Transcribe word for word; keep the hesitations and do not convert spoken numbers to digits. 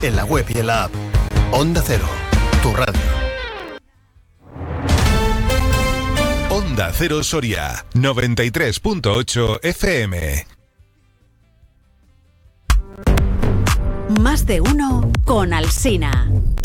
en la web y en la app. Onda Cero, tu radio. Onda Cero Soria, noventa y tres punto ocho F M. Más de uno con Alsina.